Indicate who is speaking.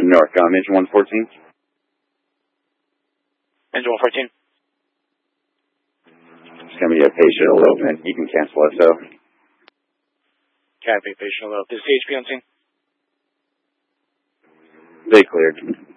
Speaker 1: Northcom, engine 114.
Speaker 2: Engine 114.
Speaker 1: It's going to be a patient open. You can cancel it, so.
Speaker 2: Copy, patient low. Is CHP on scene?
Speaker 1: They cleared.